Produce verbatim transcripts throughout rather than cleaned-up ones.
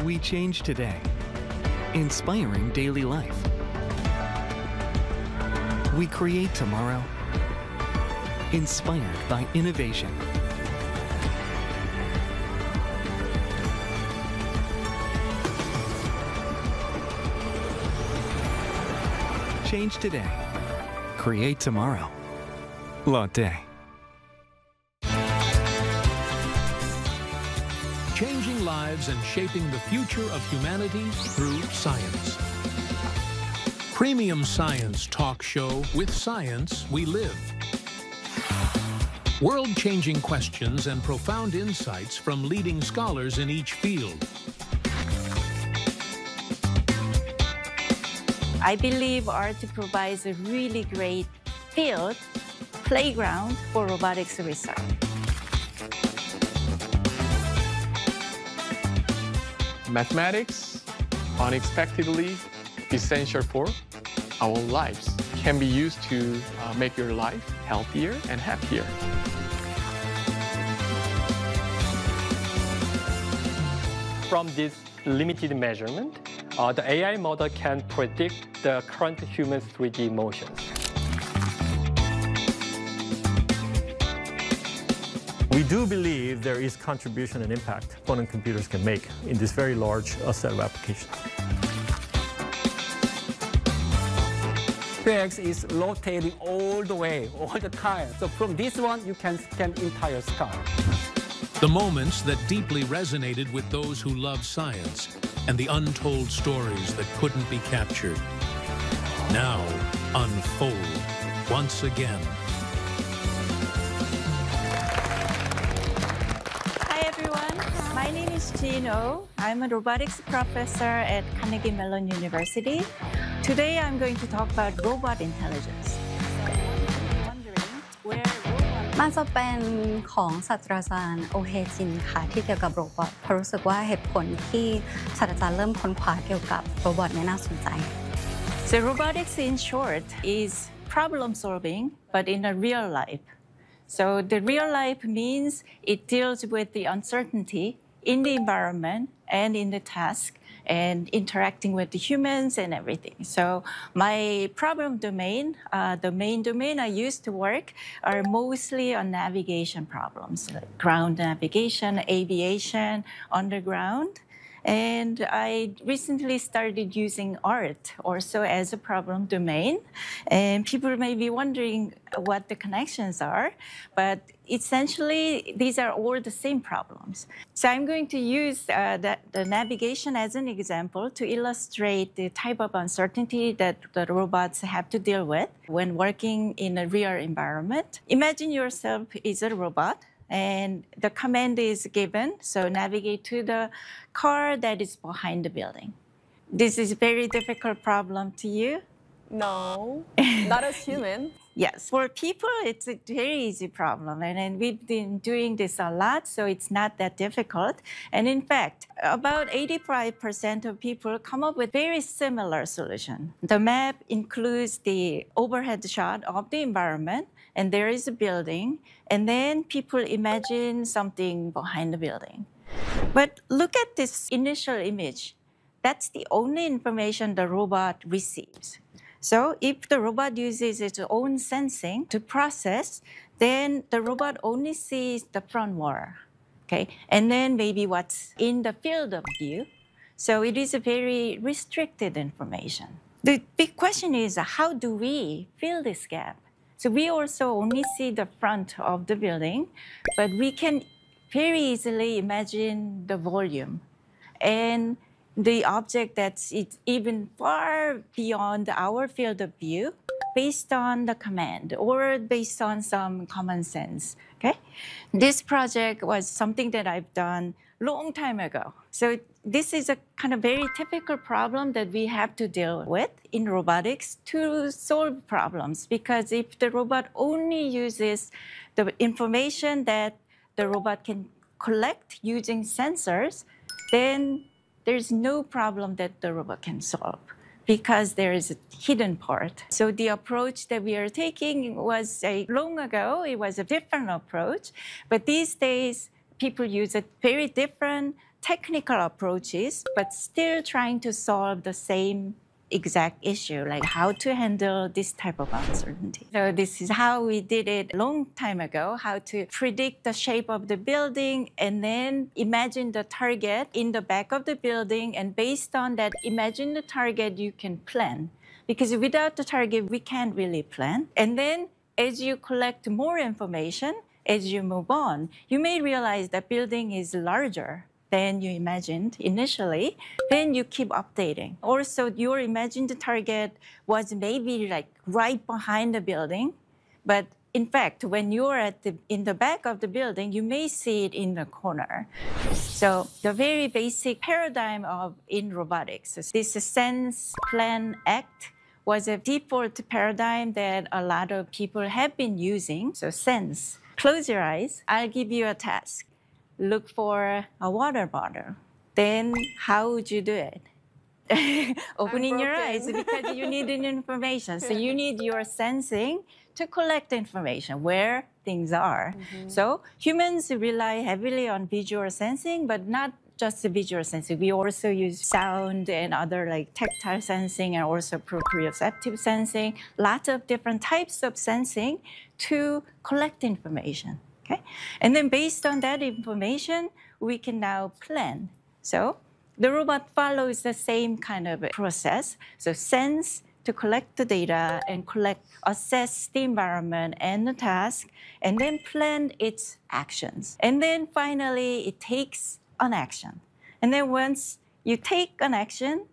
We change today, inspiring daily life. We create tomorrow, inspired by innovation. Change today, create tomorrow. Lotte. Changing lives and shaping the future of humanity through science. Premium Science Talk Show. With science, we live. World-changing questions and profound insights from leading scholars in each field. I believe art provides a really great field, playground for robotics research. Mathematics, unexpectedly essential for our lives, can be used to uh, make your life healthier and happier. From this limited measurement, uh, the A I model can predict the current human three D motions. We do believe there is contribution and impact quantum computers can make in this very large uh, set of applications. P X is rotating all the way, all the time. So from this one, you can scan entire sky. The moments that deeply resonated with those who love science and the untold stories that couldn't be captured now unfold once again. Hi, everyone. My name is Jean Oh. I'm a robotics professor at Carnegie Mellon University. Today, I'm going to talk about robot intelligence. So, wondering where robots... มันจะเป็นของศาสตราจารย์โอเฮจินค่ะที่เกี่ยวกับโรบอทเพราะรู้สึกว่าเหตุผลที่ศาสตราจารย์เริ่มค้นคว้าเกี่ยวกับโรบอทเนี่ยน่าสนใจ So robotics, in short, is problem solving, but in a real life. So the real life means it deals with the uncertainty in the environment and in the task and interacting with the humans and everything. So my problem domain, uh, the main domain I used to work are mostly on navigation problems, like ground navigation, aviation, underground. And I recently started using art also as a problem domain. And people may be wondering what the connections are, but essentially these are all the same problems. So I'm going to use uh, the, the navigation as an example to illustrate the type of uncertainty that the robots have to deal with when working in a real environment. Imagine yourself is a robot. And the command is given, so navigate to the car that is behind the building. This is a very difficult problem to you. No, not as human. Yes, for people, it's a very easy problem. And, and we've been doing this a lot, so it's not that difficult. And in fact, about eighty-five percent of people come up with very similar solution. The map includes the overhead shot of the environment, and there is a building, and then people imagine something behind the building. But look at this initial image. That's the only information the robot receives. So if the robot uses its own sensing to process, then the robot only sees the front wall, okay? And then maybe what's in the field of view. So it is a very restricted information. The big question is, how do we fill this gap? So we also only see the front of the building, but we can very easily imagine the volume and the object that's even far beyond our field of view based on the command or based on some common sense, okay? This project was something that I've done long time ago. So this is a kind of very typical problem that we have to deal with in robotics to solve problems, because if the robot only uses the information that the robot can collect using sensors, then there's no problem that the robot can solve because there is a hidden part. So the approach that we are taking was a long ago, it was a different approach, but these days people use a very different technical approaches, but still trying to solve the same exact issue, like how to handle this type of uncertainty. So this is how we did it a long time ago, how to predict the shape of the building and then imagine the target in the back of the building. And based on that, imagine the target, you can plan. Because without the target, we can't really plan. And then as you collect more information, as you move on, you may realize that building is larger than you imagined initially, then you keep updating. Also, your imagined target was maybe like right behind the building, but in fact, when you're at the, in the back of the building, you may see it in the corner. So the very basic paradigm of in robotics, this sense, plan, act, was a default paradigm that a lot of people have been using. So sense, close your eyes, I'll give you a task. Look for a water bottle. Then how would you do it? Opening your eyes because you need information. So you need your sensing to collect information where things are. Mm-hmm. So humans rely heavily on visual sensing, but not just the visual sensing. We also use sound and other like tactile sensing and also proprioceptive sensing, lots of different types of sensing to collect information. Okay? And then based on that information, we can now plan. So the robot follows the same kind of process. So sense to collect the data and collect, assess the environment and the task, and then plan its actions. And then finally, it takes an action. And then once you take an action,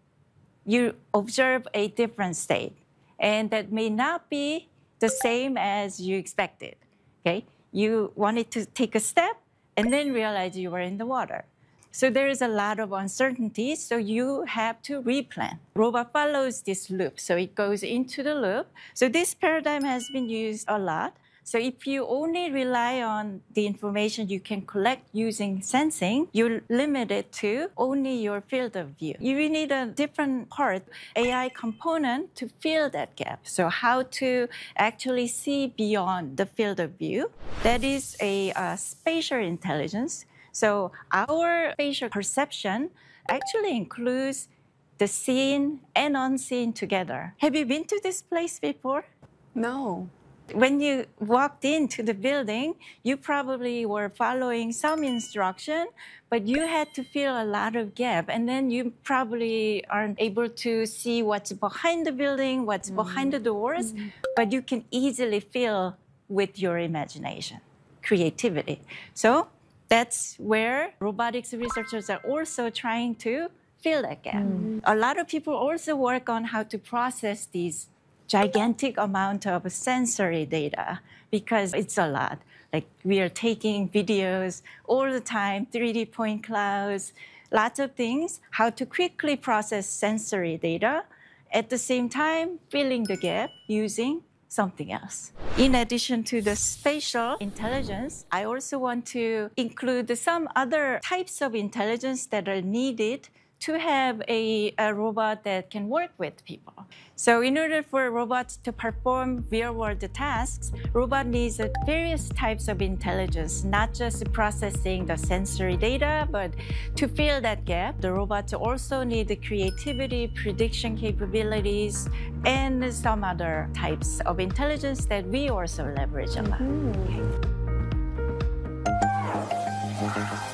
you observe a different state. And that may not be the same as you expected. Okay? You wanted to take a step and then realize you were in the water. So there is a lot of uncertainty, so you have to replan. Robot follows this loop, so it goes into the loop. So this paradigm has been used a lot. So if you only rely on the information you can collect using sensing, you limit it to only your field of view. You need a different part, A I component, to fill that gap. So how to actually see beyond the field of view. That is a uh, spatial intelligence. So our spatial perception actually includes the seen and unseen together. Have you been to this place before? No. When you walked into the building, you probably were following some instruction, but you had to fill a lot of gap. And then you probably aren't able to see what's behind the building, what's mm. behind the doors, mm. but you can easily fill with your imagination, creativity. So that's where robotics researchers are also trying to fill that gap. Mm. A lot of people also work on how to process these gigantic amount of sensory data because it's a lot. Like we are taking videos all the time, three D point clouds, lots of things, how to quickly process sensory data, at the same time filling the gap using something else. In addition to the spatial intelligence, I also want to include some other types of intelligence that are needed to have a, a robot that can work with people. So in order for robots to perform real-world tasks, robot needs various types of intelligence, not just processing the sensory data, but to fill that gap, the robots also need the creativity, prediction capabilities, and some other types of intelligence that we also leverage a lot. Mm-hmm. Okay.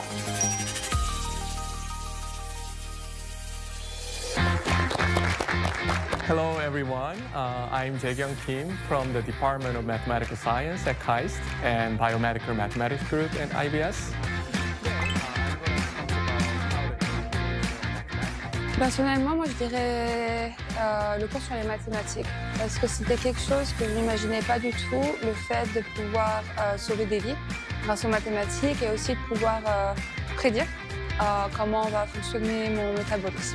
Hello, everyone. Uh, I'm Jae-kyung Kim from the Department of Mathematical Science at KAIST and Biomedical Mathematics Group at I B S. Personnellement, moi, je dirais euh, le cours sur les mathématiques, parce que c'était quelque chose que je n'imaginais pas du tout, le fait de pouvoir euh, sauver des vies grâce aux mathématiques et aussi de pouvoir euh, prédire euh, comment va fonctionner mon métabolisme.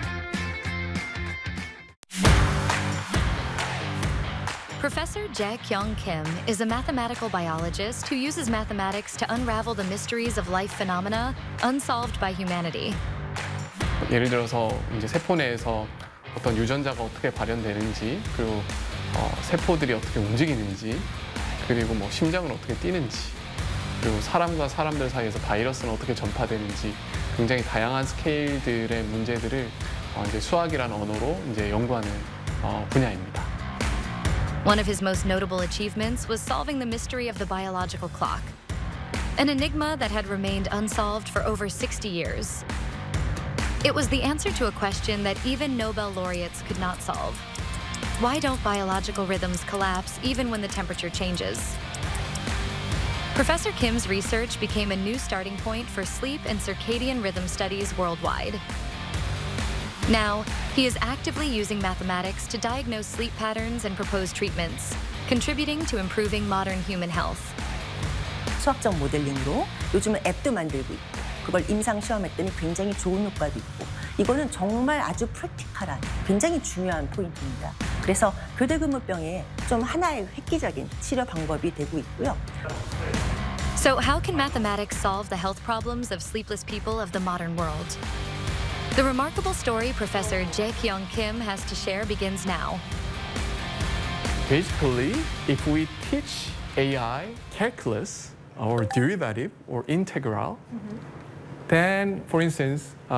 Professor Jae-kyung Kim is a mathematical biologist who uses mathematics to unravel the mysteries of life phenomena unsolved by humanity. 예를 들어서 이제 세포 내에서 어떤 유전자가 어떻게 발현되는지, 그리고 어, 세포들이 어떻게 움직이는지, 그리고 뭐 심장은 어떻게 뛰는지, 그리고 사람과 사람들 사이에서 바이러스는 어떻게 전파되는지 굉장히 다양한 스케일들의 문제들을 어, 이제 수학이라는 언어로 이제 연구하는 어, 분야입니다. One of his most notable achievements was solving the mystery of the biological clock, an enigma that had remained unsolved for over sixty years. It was the answer to a question that even Nobel laureates could not solve. Why don't biological rhythms collapse even when the temperature changes? Professor Kim's research became a new starting point for sleep and circadian rhythm studies worldwide. Now, he is actively using mathematics to diagnose sleep patterns and propose treatments, contributing to improving modern human health. 수학적 모델링으로 요즘은 앱도 만들고 있고 그걸 임상 시험했더니 굉장히 좋은 효과도 있고 이거는 정말 아주 프랙티컬한 굉장히 중요한 포인트입니다. 그래서 교대근무병에 좀 하나의 획기적인 치료 방법이 되고 있고요. So how can mathematics solve the health problems of sleepless people of the modern world? The remarkable story Professor Jae-kyung Kim has to share begins now. Basically, if we teach A I calculus or derivative or integral, mm-hmm. then, for instance, uh,